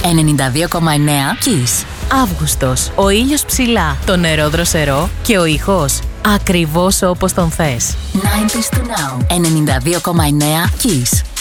92,9 Kiss. Αύγουστος. Ο ήλιος ψηλά, το νερό δροσερό και ο ηχός ακριβώς όπως τον θες. 90s to now. 92,9 Kiss.